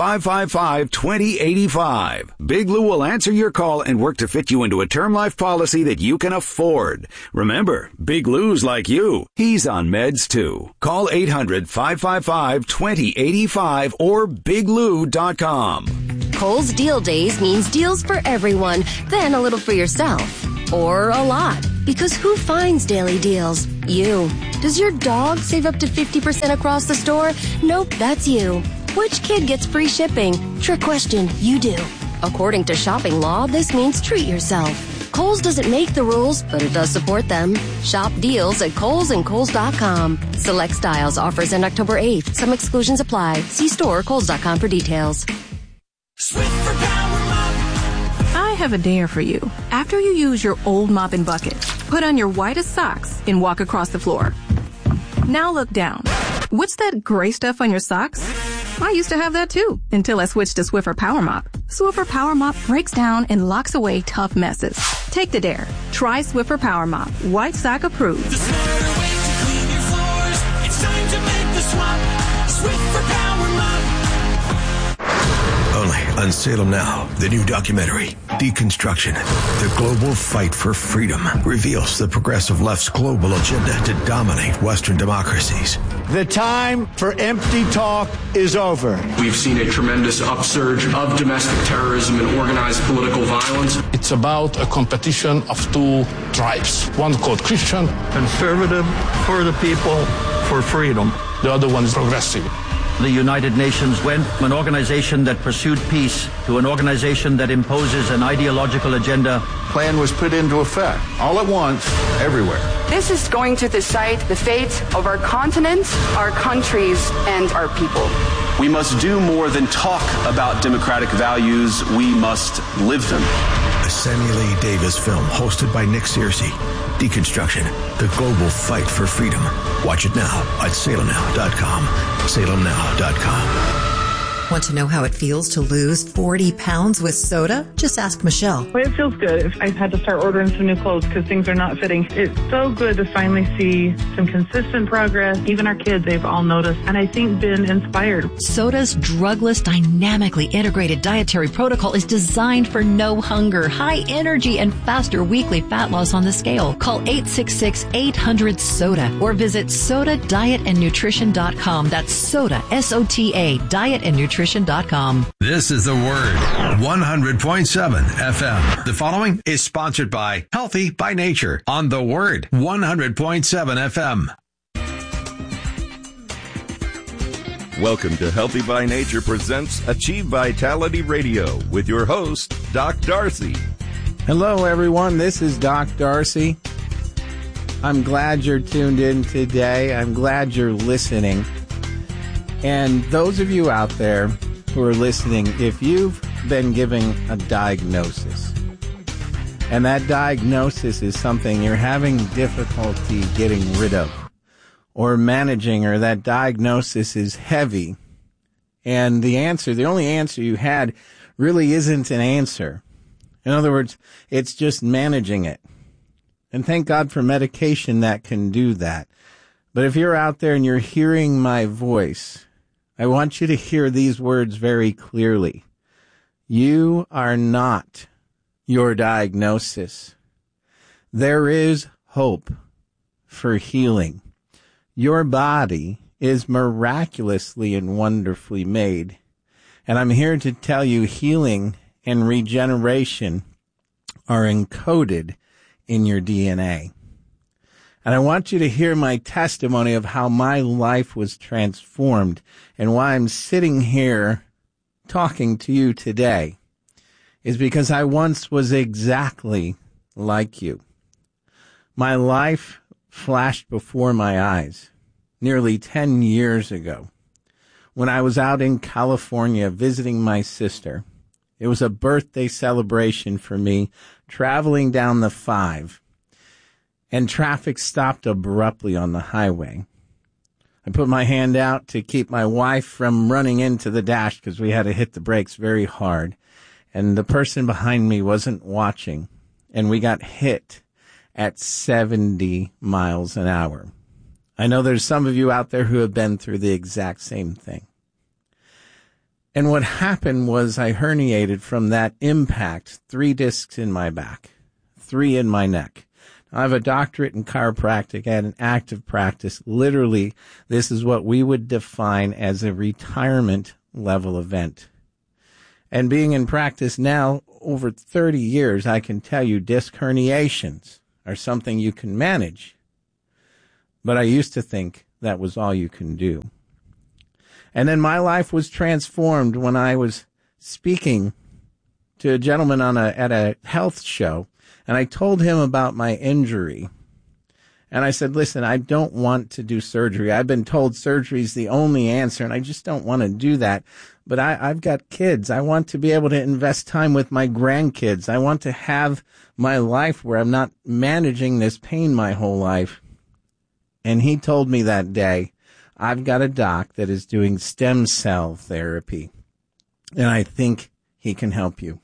five five five, two zero eight five. Big Lou will answer your call and work to fit you into a term life policy that you can afford. Remember, Big Lou's like you. He's on meds too. Call eight hundred, five five five, two zero eight five or big lou dot com. Kohl's Deal Days means deals for everyone, then a little for yourself. Or a lot. Because who finds daily deals? You. Does your dog save up to fifty percent across the store? Nope, that's you. Which kid gets free shipping? Trick question, you do. According to shopping law, this means treat yourself. Kohl's doesn't make the rules, but it does support them. Shop deals at Kohl's and Kohl's dot com. Select styles offers end October eighth. Some exclusions apply. See store or Kohl's dot com for details. Swiffer Power Mop. I have a dare for you. After you use your old mop and bucket, put on your whitest socks and walk across the floor. Now look down. What's that gray stuff on your socks? I used to have that too, until I switched to Swiffer Power Mop. Swiffer Power Mop breaks down and locks away tough messes. Take the dare. Try Swiffer Power Mop. White sock approved. The smarter way to clean your floors. It's time to make the swap. Swiffer Power Mop. Only on Salem Now, the new documentary, Deconstruction, the global fight for freedom, reveals the progressive left's global agenda to dominate Western democracies. The time for empty talk is over. We've seen a tremendous upsurge of domestic terrorism and organized political violence. It's about a competition of two tribes. One called Christian. Conservative, for the people, for freedom. The other one is progressive. The United Nations went from an organization that pursued peace to an organization that imposes an ideological agenda. Plan was put into effect, all at once, everywhere. This is going to decide the fate of our continent, our countries, and our people. We must do more than talk about democratic values. We must live them. A Samuel A. Davis film hosted by Nick Searcy. Deconstruction, the global fight for freedom. Watch it now at salem now dot com. salem now dot com. Want to know how it feels to lose forty pounds with soda? Just ask Michelle. Well, it feels good. I've had to start ordering some new clothes because things are not fitting. It's so good to finally see some consistent progress. Even our kids, they've all noticed, and I think been inspired. Soda's drugless, dynamically integrated dietary protocol is designed for no hunger, high energy, and faster weekly fat loss on the scale. Call eight six six, eight hundred, SODA or visit soda diet and nutrition dot com. That's SODA, S O T A, diet and nutrition dot com. This is The Word, one hundred point seven F M. The following is sponsored by Healthy by Nature on The Word, one hundred point seven F M. Welcome to Healthy by Nature presents Achieve Vitality Radio with your host, Doc Darcy. Hello, everyone. This is Doc Darcy. I'm glad you're tuned in today. I'm glad you're listening. And those of you out there who are listening, if you've been given a diagnosis, and that diagnosis is something you're having difficulty getting rid of or managing, or that diagnosis is heavy, and the answer, the only answer you had really isn't an answer. In other words, it's just managing it. And thank God for medication that can do that. But if you're out there and you're hearing my voice, I want you to hear these words very clearly. You are not your diagnosis. There is hope for healing. Your body is miraculously and wonderfully made. And I'm here to tell you healing and regeneration are encoded in your D N A. And I want you to hear my testimony of how my life was transformed and why I'm sitting here talking to you today is because I once was exactly like you. My life flashed before my eyes nearly ten years ago when I was out in California visiting my sister. It was a birthday celebration for me, traveling down the five. And traffic stopped abruptly on the highway. I put my hand out to keep my wife from running into the dash because we had to hit the brakes very hard. And the person behind me wasn't watching. And we got hit at seventy miles an hour. I know there's some of you out there who have been through the exact same thing. And what happened was I herniated from that impact, three discs in my back, three in my neck. I have a doctorate in chiropractic and an active practice. Literally, this is what we would define as a retirement level event. And being in practice now over thirty years, I can tell you disc herniations are something you can manage. But I used to think that was all you can do. And then my life was transformed when I was speaking to a gentleman on a, at a health show, and I told him about my injury. And I said, listen, I don't want to do surgery. I've been told surgery is the only answer, and I just don't want to do that. But I, I've got kids. I want to be able to invest time with my grandkids. I want to have my life where I'm not managing this pain my whole life. And he told me that day, I've got a doc that is doing stem cell therapy, and I think he can help you.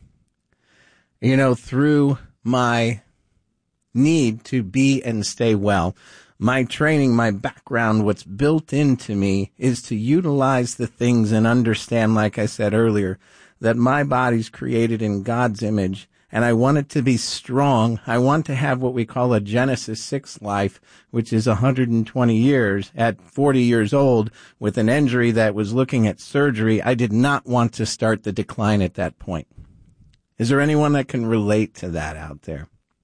You know, through my need to be and stay well, my training, my background, what's built into me is to utilize the things and understand, like I said earlier, that my body's created in God's image, and I want it to be strong. I want to have what we call a Genesis six life, which is one hundred twenty years. At forty years old, with an injury that was looking at surgery, I did not want to start the decline at that point. Is there anyone that can relate to that out there?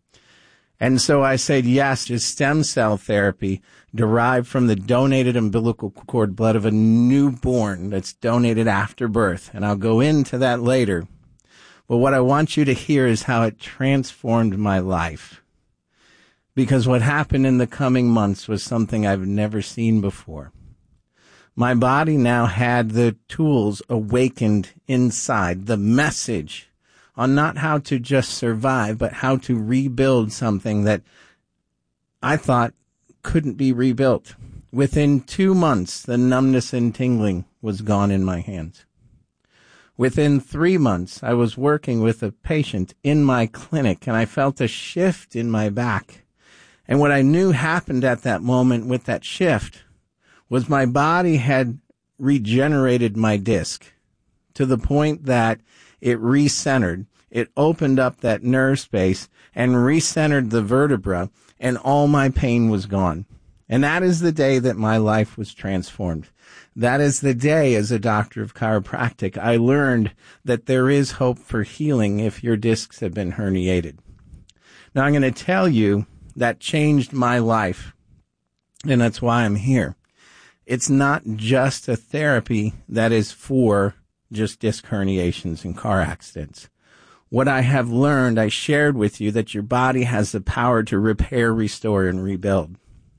And so I said yes to stem cell therapy derived from the donated umbilical cord blood of a newborn that's donated after birth. And I'll go into that later. But what I want you to hear is how it transformed my life. Because what happened in the coming months was something I've never seen before. My body now had the tools awakened inside, the message on not how to just survive, but how to rebuild something that I thought couldn't be rebuilt. Within two months, the numbness and tingling was gone in my hands. Within three months, I was working with a patient in my clinic, and I felt a shift in my back. And what I knew happened at that moment with that shift was my body had regenerated my disc to the point that it recentered. It opened up that nerve space and recentered the vertebra, and all my pain was gone. And that is the day that my life was transformed. That is the day, as a doctor of chiropractic, I learned that there is hope for healing if your discs have been herniated. Now, I'm going to tell you that changed my life, and that's why I'm here. It's not just a therapy that is for just disc herniations and car accidents. What I have learned, I shared with you that your body has the power to repair, restore, and rebuild.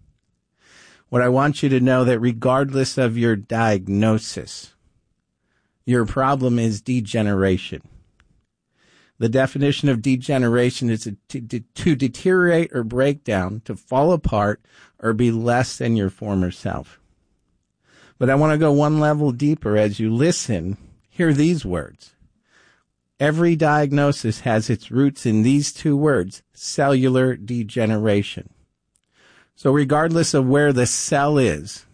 What I want you to know that regardless of your diagnosis, your problem is degeneration. The definition of degeneration is to, to, to deteriorate or break down, to fall apart, or be less than your former self. But I want to go one level deeper. As you listen, hear these words. Every diagnosis has its roots in these two words, cellular degeneration. So regardless of where the cell is,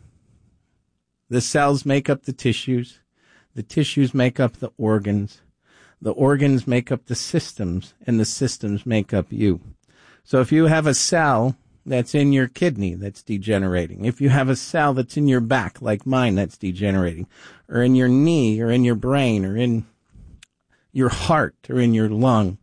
the cells make up the tissues, the tissues make up the organs, the organs make up the systems, and the systems make up you. So if you have a cell that's in your kidney that's degenerating, if you have a cell that's in your back, like mine, that's degenerating, or in your knee, or in your brain, or in your heart, or in your lung,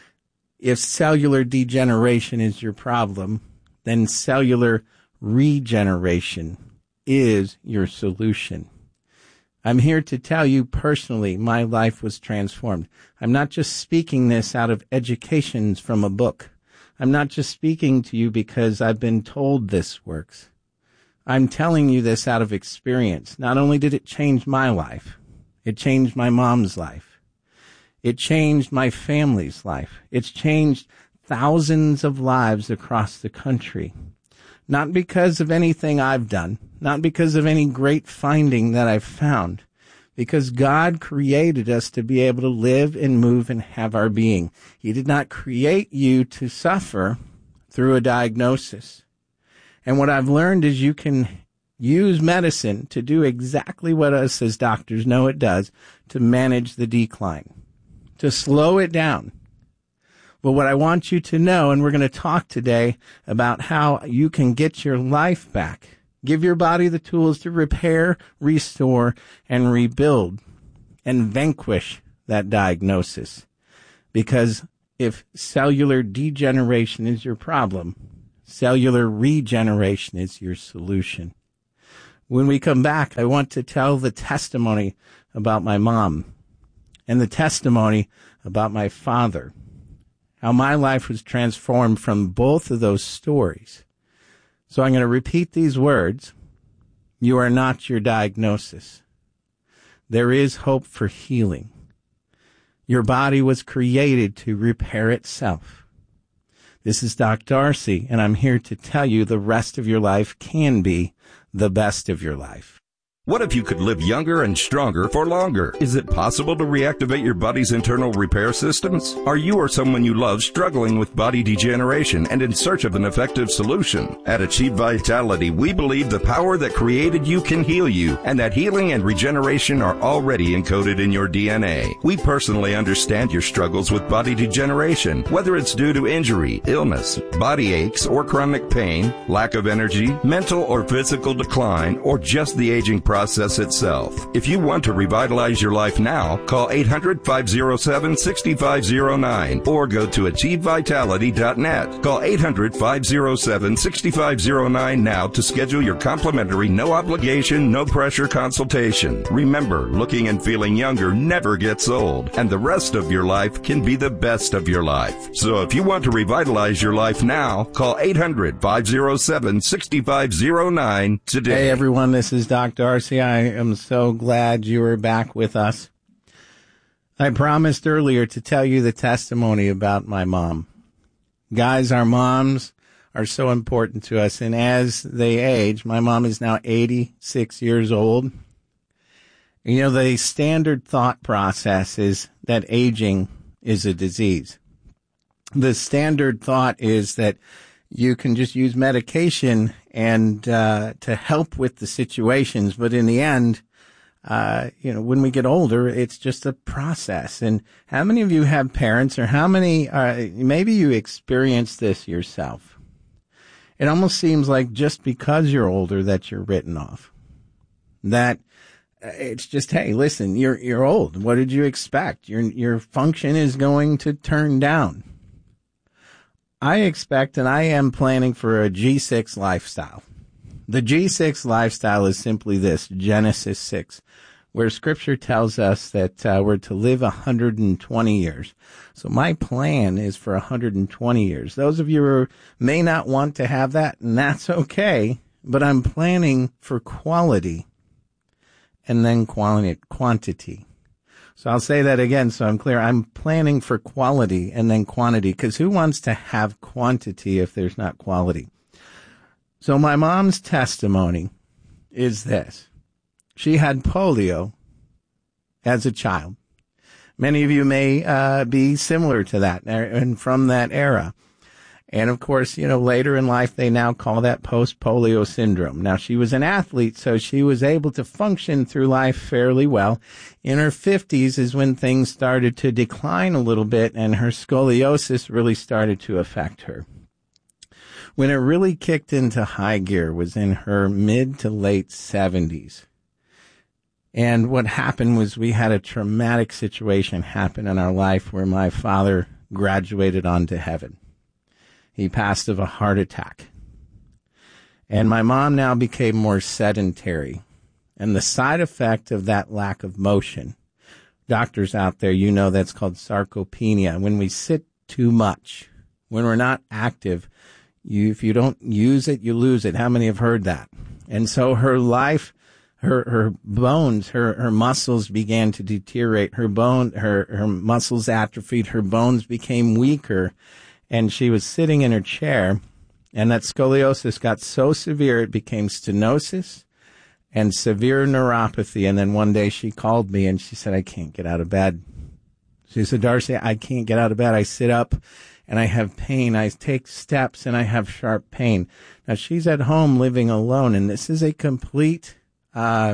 if cellular degeneration is your problem, then cellular regeneration is your solution. I'm here to tell you personally, my life was transformed. I'm not just speaking this out of educations from a book. I'm not just speaking to you because I've been told this works. I'm telling you this out of experience. Not only did it change my life, it changed my mom's life. It changed my family's life. It's changed thousands of lives across the country. Not because of anything I've done, not because of any great finding that I've found, because God created us to be able to live and move and have our being. He did not create you to suffer through a diagnosis. And what I've learned is you can use medicine to do exactly what us as doctors know it does, to manage the decline, to slow it down. But what I want you to know, and we're going to talk today about how you can get your life back, give your body the tools to repair, restore, and rebuild, and vanquish that diagnosis. Because if cellular degeneration is your problem, cellular regeneration is your solution. When we come back, I want to tell the testimony about my mom and the testimony about my father, how my life was transformed from both of those stories. So I'm going to repeat these words. You are not your diagnosis. There is hope for healing. Your body was created to repair itself. This is Doc Darcy, and I'm here to tell you the rest of your life can be the best of your life. What if you could live younger and stronger for longer? Is it possible to reactivate your body's internal repair systems? Are you or someone you love struggling with body degeneration and in search of an effective solution? At Achieve Vitality, we believe the power that created you can heal you, and that healing and regeneration are already encoded in your D N A. We personally understand your struggles with body degeneration, whether it's due to injury, illness, body aches, or chronic pain, lack of energy, mental or physical decline, or just the aging process. Process itself. If you want to revitalize your life now, call eight hundred, five oh seven, six five oh nine or go to achieve vitality dot net. Call eight hundred, five oh seven, six five oh nine now to schedule your complimentary, no obligation, no pressure consultation. Remember, looking and feeling younger never gets old, and the rest of your life can be the best of your life. So if you want to revitalize your life now, call eight hundred, five oh seven, six five oh nine today. Hey everyone, this is Doctor Darcy. I am so glad you are back with us. I promised earlier to tell you the testimony about my mom. Guys, our moms are so important to us, and as they age, my mom is now eighty-six years old. You know, the standard thought process is that aging is a disease. The standard thought is that you can just use medication and uh to help with the situations, but in the end, uh you know, when we get older, it's just a process. And how many of you have parents, or how many uh maybe you experience this yourself? It almost seems like just because you're older that you're written off. That it's just, hey, listen, you're you're old. What did you expect? Your your function is going to turn down. I expect, and I am planning for a G six lifestyle. The G six lifestyle is simply this, Genesis six, where Scripture tells us that uh, we're to live one hundred twenty years. So my plan is for one hundred twenty years. Those of you who may not want to have that, and that's okay, but I'm planning for quality and then quality, quantity. So I'll say that again so I'm clear. I'm planning for quality and then quantity, because who wants to have quantity if there's not quality? So my mom's testimony is this. She had polio as a child. Many of you may uh, be similar to that and from that era. And of course, you know, later in life, they now call that post-polio syndrome. Now, she was an athlete, so she was able to function through life fairly well. In her fifties is when things started to decline a little bit, and her scoliosis really started to affect her. When it really kicked into high gear was in her mid to late seventies. And what happened was we had a traumatic situation happen in our life where my father graduated on to heaven. He passed of a heart attack. And my mom now became more sedentary. And the side effect of that lack of motion, doctors out there, you know that's called sarcopenia. When we sit too much, when we're not active, you, if you don't use it, you lose it. How many have heard that? And so her life, her her bones, her, her muscles began to deteriorate. Her bone, her, her muscles atrophied. Her bones became weaker. And she was sitting in her chair, and that scoliosis got so severe it became stenosis and severe neuropathy. And then one day she called me and she said, I can't get out of bed. She said, Darcy, I can't get out of bed. I sit up and I have pain. I take steps and I have sharp pain. Now she's at home living alone, and this is a complete uh,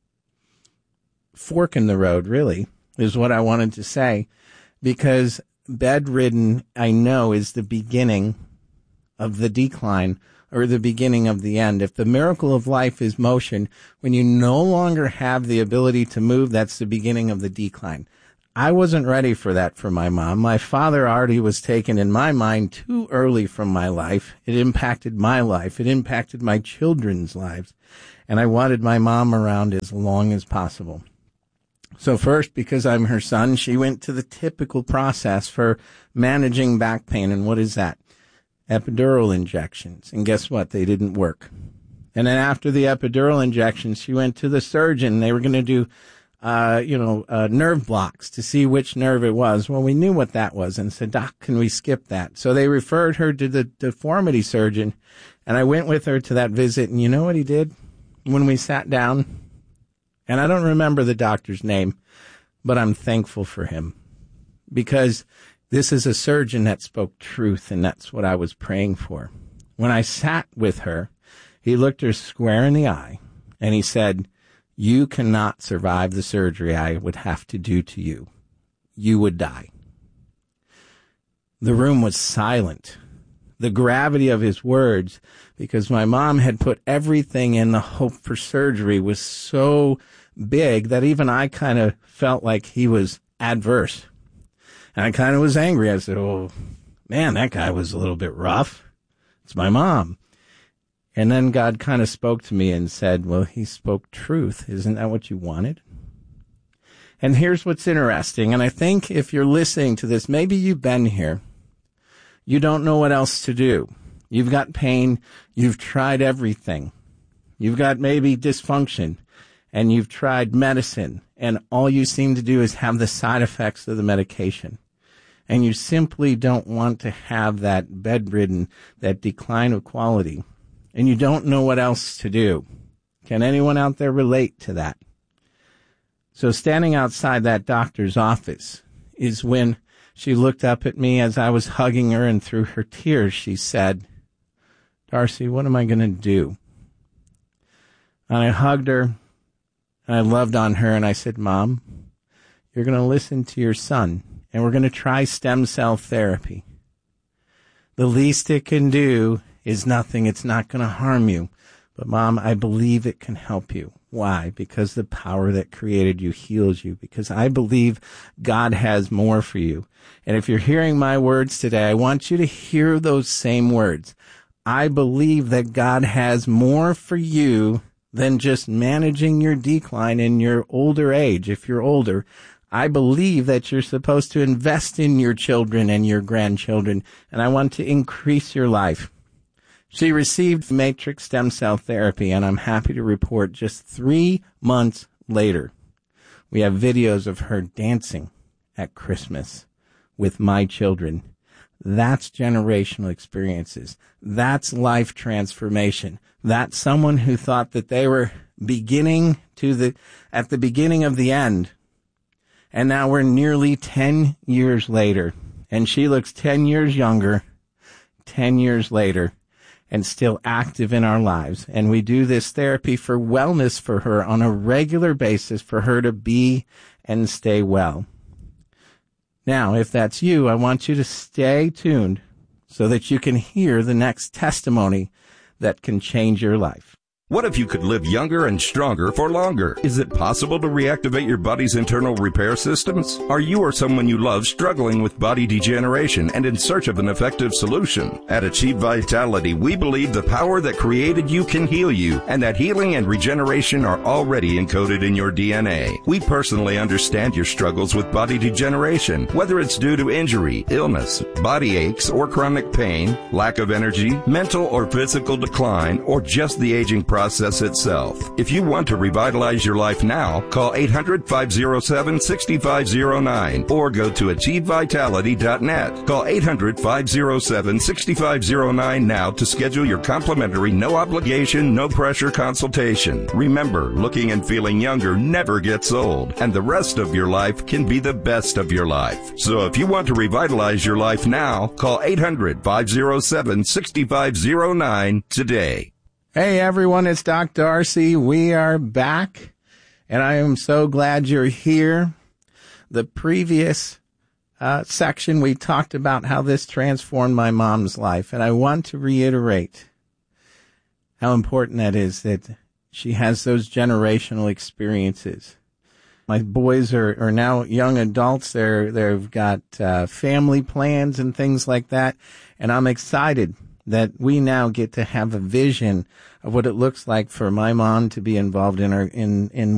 fork in the road, really, is what I wanted to say, because bedridden, I know, is the beginning of the decline or the beginning of the end. If the miracle of life is motion, when you no longer have the ability to move, that's the beginning of the decline. I wasn't ready for that for my mom. My father already was taken, in my mind, too early from my life. It impacted my life. It impacted my children's lives. And I wanted my mom around as long as possible. So first, because I'm her son, she went to the typical process for managing back pain. And what is that? Epidural injections. And guess what? They didn't work. And then after the epidural injections, she went to the surgeon. They were going to do Uh, you know, uh, nerve blocks to see which nerve it was. Well, we knew what that was and said, Doc, can we skip that? So they referred her to the deformity surgeon, and I went with her to that visit. And you know what he did when we sat down? And I don't remember the doctor's name, but I'm thankful for him, because this is a surgeon that spoke truth, and that's what I was praying for. When I sat with her, he looked her square in the eye, and he said, you cannot survive the surgery I would have to do to you. You would die. The room was silent. The gravity of his words, because my mom had put everything in the hope for surgery, was so big that even I kind of felt like he was adverse. And I kind of was angry. I said, oh, man, that guy was a little bit rough. It's my mom. And then God kind of spoke to me and said, well, he spoke truth. Isn't that what you wanted? And here's what's interesting. And I think if you're listening to this, maybe you've been here. You don't know what else to do. You've got pain. You've tried everything. You've got maybe dysfunction, and you've tried medicine, and all you seem to do is have the side effects of the medication. And you simply don't want to have that bedridden, that decline of quality. And you don't know what else to do. Can anyone out there relate to that? So standing outside that doctor's office is when she looked up at me as I was hugging her, and through her tears she said, Darcy, what am I going to do? And I hugged her, and I loved on her, and I said, Mom, you're going to listen to your son, and we're going to try stem cell therapy. The least it can do is nothing. It's not going to harm you. But, Mom, I believe it can help you. Why? Because the power that created you heals you. Because I believe God has more for you. And if you're hearing my words today, I want you to hear those same words. I believe that God has more for you than just managing your decline in your older age. If you're older, I believe that you're supposed to invest in your children and your grandchildren. And I want to increase your life. She received matrix stem cell therapy, and I'm happy to report just three months later, we have videos of her dancing at Christmas with my children. That's generational experiences. That's life transformation. That's someone who thought that they were beginning to the, at the beginning of the end. And now we're nearly ten years later, and she looks ten years younger, ten years later, and still active in our lives. And we do this therapy for wellness for her on a regular basis for her to be and stay well. Now, if that's you, I want you to stay tuned so that you can hear the next testimony that can change your life. What if you could live younger and stronger for longer? Is it possible to reactivate your body's internal repair systems? Are you or someone you love struggling with body degeneration and in search of an effective solution? At Achieve Vitality, we believe the power that created you can heal you, and that healing and regeneration are already encoded in your D N A. We personally understand your struggles with body degeneration, whether it's due to injury, illness, body aches, or chronic pain, lack of energy, mental or physical decline, or just the aging process. process itself. If you want to revitalize your life now, call eight hundred, five oh seven, six five oh nine or go to achieve vitality dot net. Call eight hundred, five oh seven, six five oh nine now to schedule your complimentary, no obligation, no pressure consultation. Remember, looking and feeling younger never gets old, and the rest of your life can be the best of your life. So if you want to revitalize your life now, call eight hundred, five oh seven, six five oh nine today. Hey everyone, it's Doc Darcy. We are back, and I am so glad you're here. The previous uh, section, we talked about how this transformed my mom's life, and I want to reiterate how important that is, that she has those generational experiences. My boys are, are now young adults. They're, they've got uh, family plans and things like that, and I'm excited that we now get to have a vision of what it looks like for my mom to be involved in our in in